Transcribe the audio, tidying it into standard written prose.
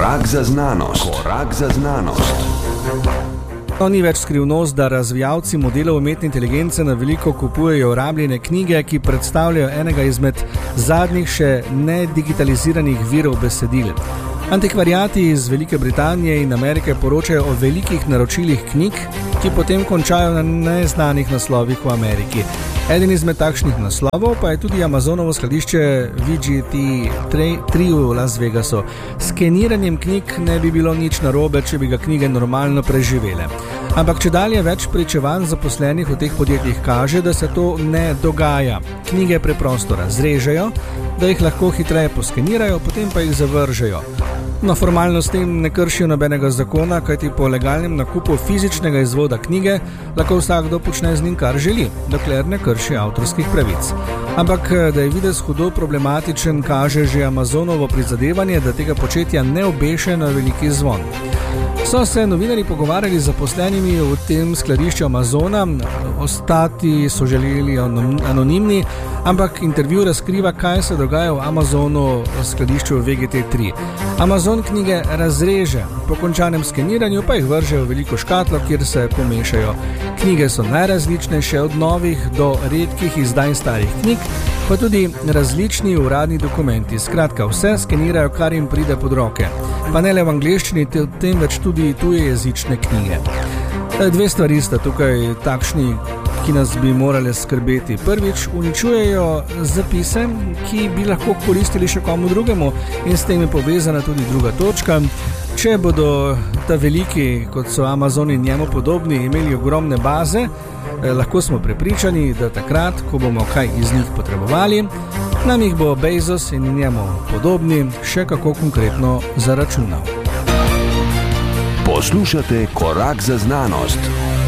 Korak za znanost. Korak za znanost. To ni več skrivnost, da razvijalci modelov umetne inteligence na veliko kupujejo rabljene knjige, ki predstavljajo enega izmed zadnjih še nedigitaliziranih virov besedil. Antikvariati iz Velike Britanije in Amerike poročajo o velikih naročilih knjig, ki potem končajo na neznanih naslovih v Ameriki. Eden izmed takšnih naslovov pa je tudi Amazonovo skladišče VGT3 v Las Vegasu. S skeniranjem knjig ne bi bilo nič narobe, če bi ga knjige normalno preživele. Ampak čedalje več pričevanj zaposlenih v teh podjetjih kaže, da se to ne dogaja. Knjige preprosto razrežejo, da jih lahko hitreje poskenirajo, potem pa jih zavržejo. No, formalno s tem ne kršijo nobenega zakona, kajti po legalnem nakupu fizičnega izvoda knjige lahko vsakdo počne z njim, kar želi, dokler ne krši avtorskih pravic. Ampak, da je videz hudo problematičen, kaže že Amazonovo prizadevanje, da tega početja ne obeše na veliki zvon. So se novinarji pogovarjali z zaposlenimi v tem skladišču Amazona, ostati so želeli anonimni, ampak intervju razkriva, kaj se dogaja v Amazonu skladišču VGT3. Amazon knjige razreže, po končanem skeniranju pa jih vrže v veliko škatlo, kjer se pomešajo. Knjige so najrazličnejše, od novih do redkih izdaj starih knjig, pa tudi različni uradni dokumenti. Skratka, vse skenirajo, kar jim pride pod roke. Pa ne le v angleščini, temveč tudi tuje jezične knjige. Dve stvari sta tukaj takšni, ki nas bi morali skrbeti. Prvič, uničujejo zapise, ki bi lahko koristili še komu drugemu, in s tem je povezana tudi druga točka. Če bodo ta veliki, kot so Amazon in njemu podobni, imeli ogromne baze, lahko smo prepričani, da takrat, ko bomo kaj iz njih potrebovali, nam jih bo Bezos in njemu podobni še kako konkretno zaračunal. Poslušate Korak za znanost.